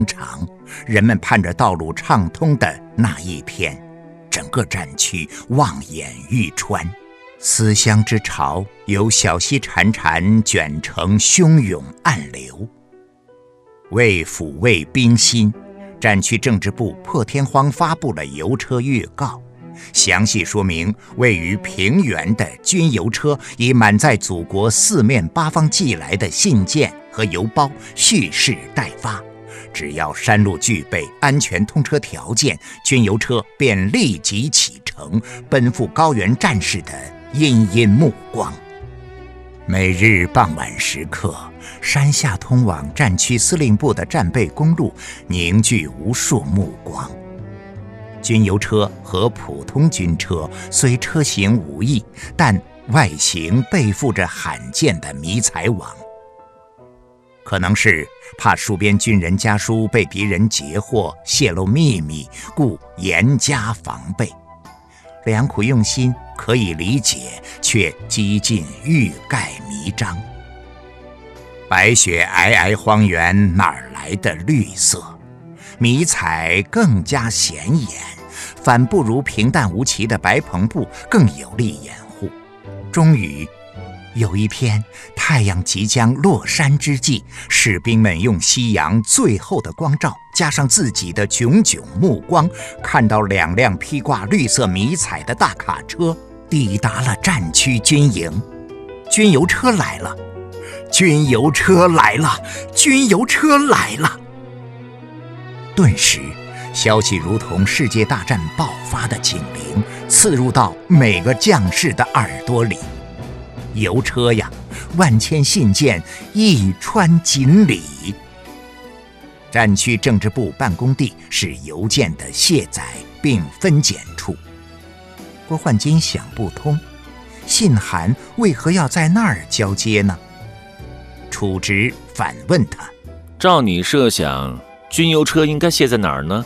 长，人们盼着道路畅通的那一天，整个战区望眼欲穿，思乡之潮由小溪潺潺卷成汹涌暗流。为抚慰兵心，战区政治部破天荒发布了邮车预告，详细说明位于平原的军邮车已满载祖国四面八方寄来的信件和邮包，蓄势待发。只要山路具备安全通车条件，军邮车便立即启程，奔赴高原战士的殷殷目光。每日傍晚时刻，山下通往战区司令部的战备公路凝聚无数目光。军邮车和普通军车虽车型无异，但外形背负着罕见的迷彩网。可能是怕戍边军人家书被敌人截获泄露秘密，故严加防备。良苦用心可以理解，却几近欲盖弥彰。白雪皑皑荒原哪来的绿色？迷彩更加显眼，反不如平淡无奇的白篷布更有力掩护。终于有一天，太阳即将落山之际，士兵们用夕阳最后的光照，加上自己的炯炯目光，看到两辆披挂绿色迷彩的大卡车抵达了战区军营。军邮车来了，军邮车来了，军邮车来了！顿时，消息如同世界大战爆发的警铃，刺入到每个将士的耳朵里。邮车呀，万千信件一穿锦鲤。战区政治部办公地是邮件的卸载并分拣处。郭焕金想不通，信函为何要在那儿交接呢？处职反问他： 照你设想，军邮车应该卸在哪儿呢？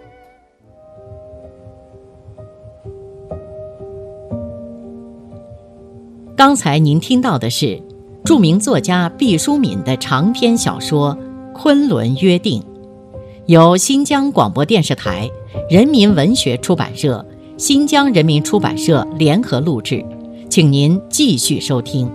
刚才您听到的是著名作家毕淑敏的长篇小说《昆仑约定》，由新疆广播电视台、人民文学出版社、新疆人民出版社联合录制，请您继续收听。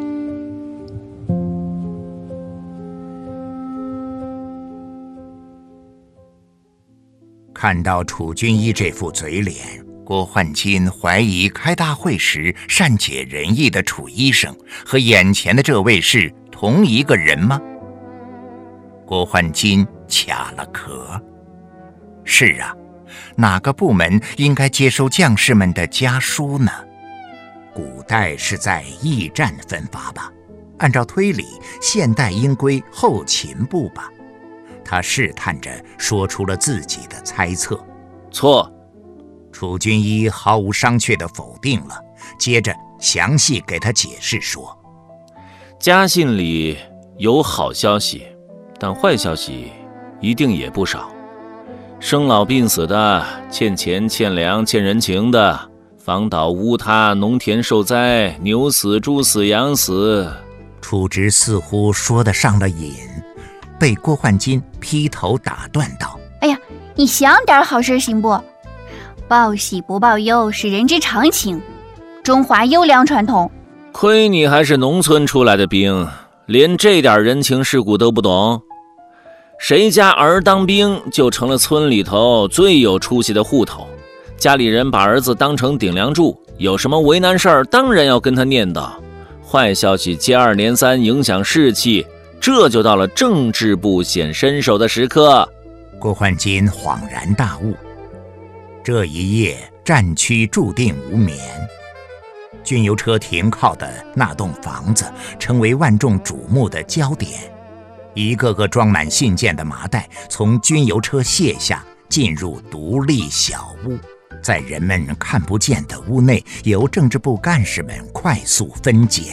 看到楚军一这副嘴脸，郭焕金怀疑开大会时善解人意的楚医生和眼前的这位是同一个人吗？郭焕金卡了壳。是啊，哪个部门应该接收将士们的家书呢？古代是在驿站分发吧，按照推理，现代应归后勤部吧。他试探着说出了自己的猜测。 错。 楚军一毫无商榷地否定了，接着详细给他解释说： 家信里有好消息，但坏消息一定也不少。生老病死的，欠钱欠粮欠人情的，房倒屋塌，农田受灾，牛死猪死羊死。 楚职似乎说得上了瘾，被郭焕金劈头打断道： 哎呀，你想点好事行不？报喜不报忧是人之常情，中华优良传统。 亏你还是农村出来的兵，连这点人情世故都不懂。谁家儿当兵就成了村里头最有出息的户头，家里人把儿子当成顶梁柱，有什么为难事儿当然要跟他念叨。坏消息接二连三，影响士气，这就到了政治部显身手的时刻。 郭焕金恍然大悟，这一夜战区注定无眠。军邮车停靠的那栋房子成为万众瞩目的焦点，一个个装满信件的麻袋从军邮车卸下，进入独立小屋，在人们看不见的屋内，由政治部干事们快速分拣。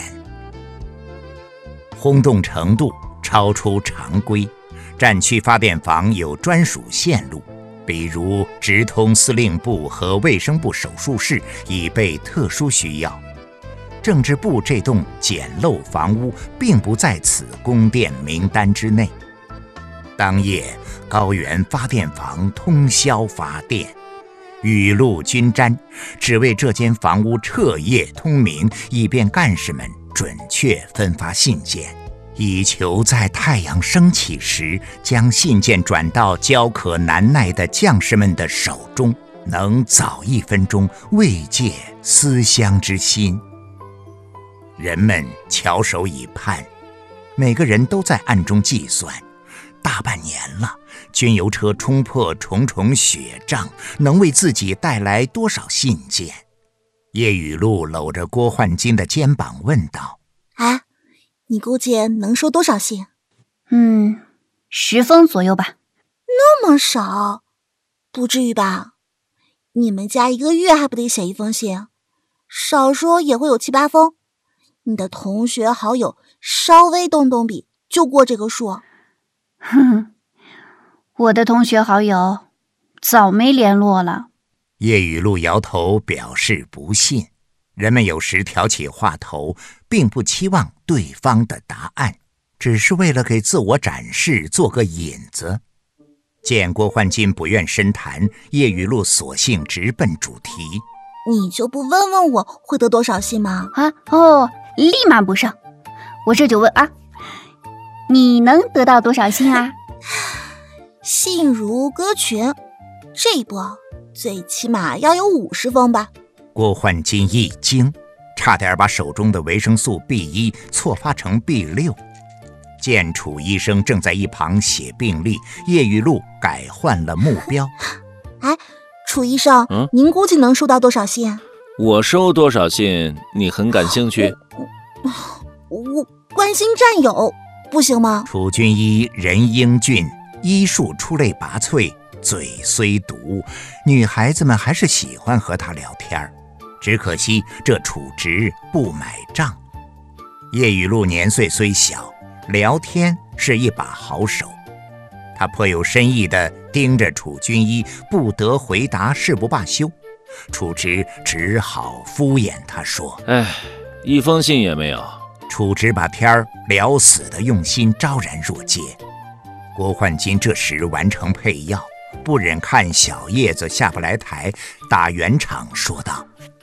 轰动程度超出常规，战区发电房有专属线路，比如直通司令部和卫生部手术室，以备特殊需要。政治部这栋简陋房屋并不在此供电名单之内。当夜， 高原发电房通宵发电，雨露均沾，只为这间房屋彻夜通明，以便干事们准确分发信件，以求在太阳升起时将信件转到焦渴难耐的将士们的手中，能早1分钟慰藉思乡之心。人们翘首以盼，每个人都在暗中计算，大半年了，军油车冲破重重雪障，能为自己带来多少信件？叶雨露搂着郭焕金的肩膀问道： 哎，你估计能收多少信 ？10封左右吧。 那么少？不至于吧？你们家1个月还不得写1封信？少说也会有7、8封。你的同学好友稍微动动笔就过这个数。 我的同学好友早没联络了。 叶雨露摇头表示不信。人们有时挑起话头，并不期望对方的答案，只是为了给自我展示做个引子。见郭焕金不愿深谈，叶雨露索性直奔主题： 你就不问问我会得多少信吗？ 立马补上。我这就问啊，你能得到多少信啊？ 信如歌群，这一波最起码要有50封吧。 郭焕金一惊，差点把手中的维生素 B1 错发成 B6。见楚医生正在一旁写病历，叶雨露改换了目标。 哎，楚医生，您估计能收到多少信？ 我收多少信你很感兴趣？ 我关心战友不行吗？ 楚军医人英俊，医术出类拔萃，嘴虽毒，女孩子们还是喜欢和他聊天，只可惜这楚直不买账。叶雨露年岁虽小，聊天是一把好手。他颇有深意地盯着楚军医，不得回答誓不罢休。楚直只好敷衍他说： 一封信也没有。 楚直把天儿聊死的用心昭然若揭。郭焕金这时完成配药，不忍看小叶子下不来台，打圆场说道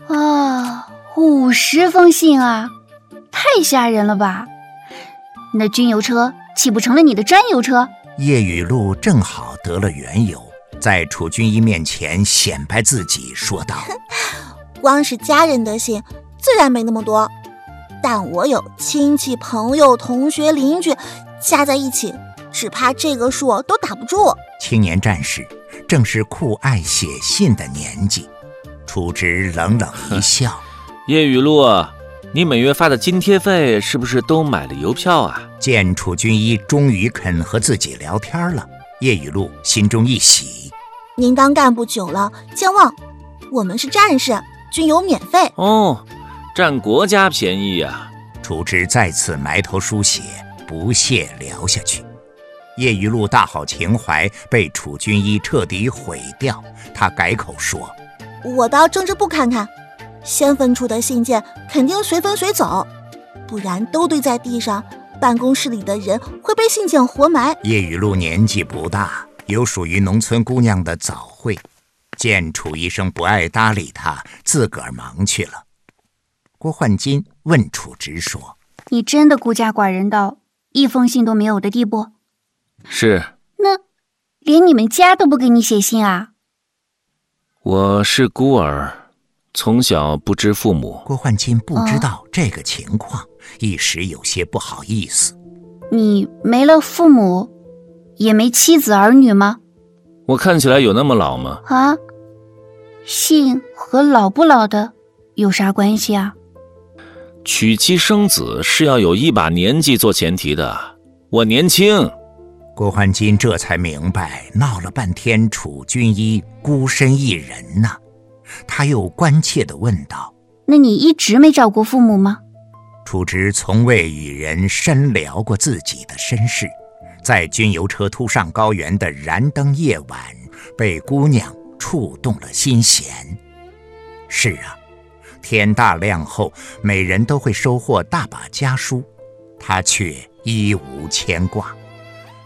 ：50封信啊，太吓人了吧？那军油车岂不成了你的专油车？ 叶雨露正好得了缘由，在楚军医面前显摆自己说道： 光是家人的信自然没那么多，但我有亲戚朋友同学邻居，加在一起只怕这个数都打不住。 青年战士正是酷爱写信的年纪。楚直冷冷一笑： 叶雨露啊，你每月发的津贴费是不是都买了邮票啊？ 见楚军医终于肯和自己聊天了，叶雨露心中一喜。 您当干部久了，健忘，我们是战士，军油免费。 占国家便宜啊。 楚直再次埋头书写，不屑聊下去。叶雨露大好情怀被楚军医彻底毁掉，他改口说： 我到政治部看看，先分出的信件肯定随分随走，不然都堆在地上，办公室里的人会被信件活埋。 叶雨露年纪不大，有属于农村姑娘的早慧，见楚医生不爱搭理他，自个儿忙去了。郭焕金问楚直说： 你真的孤家寡人到1封信都没有的地步？ 是。 那连你们家都不给你写信啊？ 我是孤儿，从小不知父母。 郭焕金不知道这个情况，一时有些不好意思。 你没了父母，也没妻子儿女吗？ 我看起来有那么老吗？ 信和老不老的有啥关系啊？ 娶妻生子是要有一把年纪做前提的，我年轻。 郭焕金这才明白，闹了半天楚军医孤身一人呢。他又关切地问道： 那你一直没找过父母吗？ 楚直从未与人深聊过自己的身世，在军油车突上高原的燃灯夜晚，被姑娘触动了心弦。是啊，天大亮后，每人都会收获大把家书，他却一无牵挂。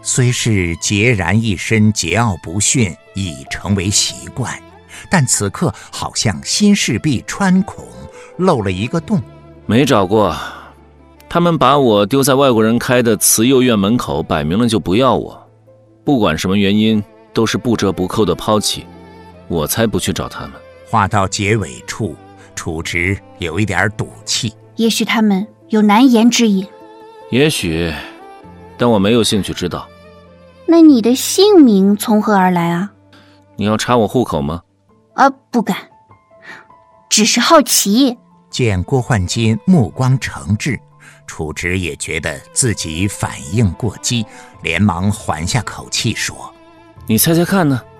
虽是孑然一身，桀骜不驯，已成为习惯，但此刻好像心事必穿孔，漏了一个洞。 没找过，他们把我丢在外国人开的慈幼院门口，摆明了就不要我，不管什么原因都是不折不扣的抛弃，我才不去找他们。 话到结尾处，楚直有一点赌气。 也许他们有难言之隐。 也许，但我没有兴趣知道。 那你的姓名从何而来啊？ 你要查我户口吗？ 不敢，只是好奇。 见郭焕金目光诚挚，楚直也觉得自己反应过激，连忙缓下口气说： 你猜猜看呢？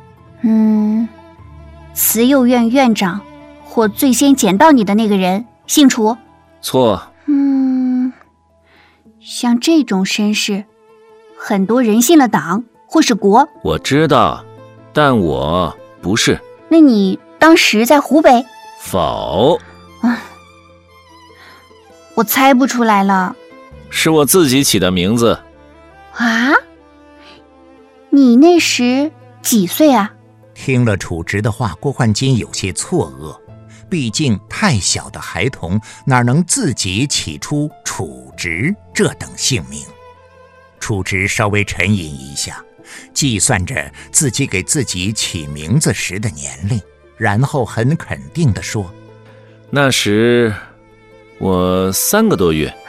慈幼院院长或最先捡到你的那个人姓楚？ 错。 像这种身世，很多人信了党或是国。 我知道，但我不是。 那你当时在湖北？ 否。 我猜不出来了。 是我自己起的名字。 啊？你那时几岁啊？ 听了楚直的话，郭焕金有些错愕，毕竟太小的孩童哪能自己起出楚直这等姓名。楚直稍微沉吟一下，计算着自己给自己起名字时的年龄，然后很肯定地说： 那时我3个多月。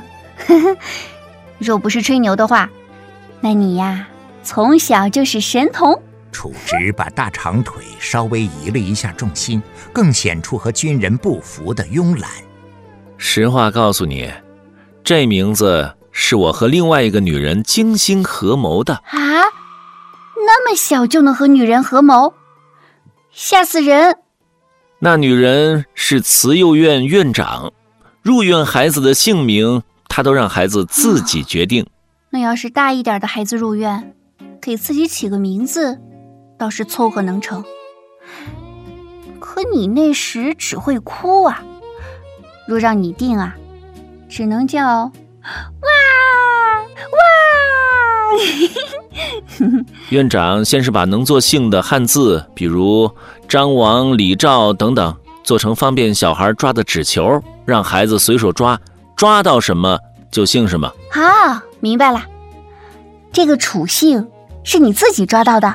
若不是吹牛的话，那你呀，从小就是神童。 楚直把大长腿稍微移了一下重心，更显出和军人不符的慵懒。 实话告诉你，这名字是我和另外一个女人精心合谋的。 啊？那么小就能和女人合谋？吓死人！ 那女人是慈幼院院长，入院孩子的姓名她都让孩子自己决定。 那要是大一点的孩子入院，给自己起个名字倒是凑合能成。可你那时只会哭啊，若让你定啊，只能叫哇哇。 院长先是把能做姓的汉字，比如张王李赵等等，做成方便小孩抓的纸球，让孩子随手抓，抓到什么就姓什么。 明白了，这个楚姓是你自己抓到的。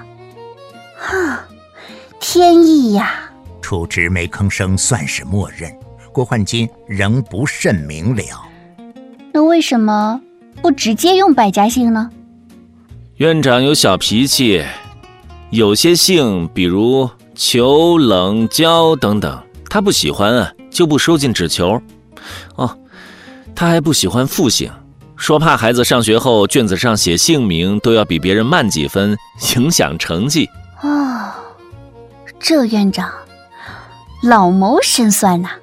天意呀！ 楚直没吭声，算是默认。郭焕金仍不甚明了。 那为什么不直接用百家姓呢？ 院长有小脾气，有些姓比如裘、冷、焦等等，他不喜欢就不收进纸球。他还不喜欢复姓，说怕孩子上学后卷子上写姓名都要比别人慢几分，影响成绩。 这院长老谋深算呐。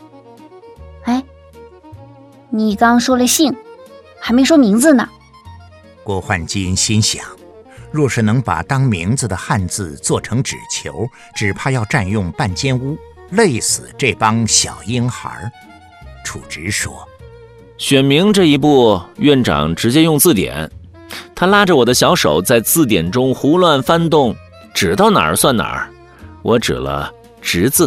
你刚说了姓，还没说名字呢。 郭焕金心想，若是能把当名字的汉字做成纸球，只怕要占用半间屋，累死这帮小婴孩。楚直说： 选名这一步，院长直接用字典。他拉着我的小手在字典中胡乱翻动，指到哪儿算哪儿。我指了直字。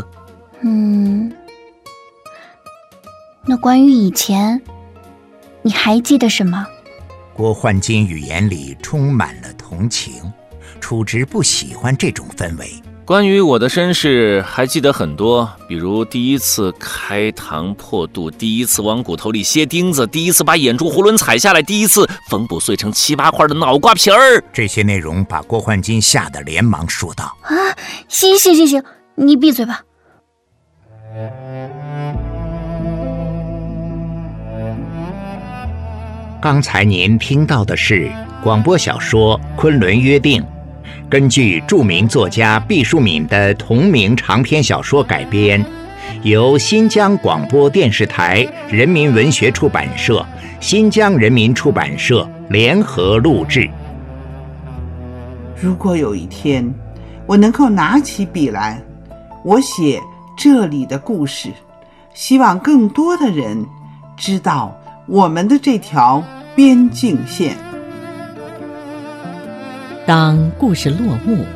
那关于以前，你还记得什么？ 郭焕金语言里充满了同情，楚直不喜欢这种氛围。 关于我的身世还记得很多，比如第一次开膛破肚，第一次往骨头里楔钉子，第一次把眼珠囫囵踩下来，第一次缝补碎成7、8块的脑瓜皮儿。 这些内容把郭焕金吓得连忙说道： 行，你闭嘴吧。 刚才您听到的是广播小说《昆仑约定》，根据著名作家毕淑敏的同名长篇小说改编，由新疆广播电视台人民文学出版社、新疆人民出版社联合录制。 如果有一天我能够拿起笔来，我写这里的故事，希望更多的人知道我们的这条边境线。 当故事落幕，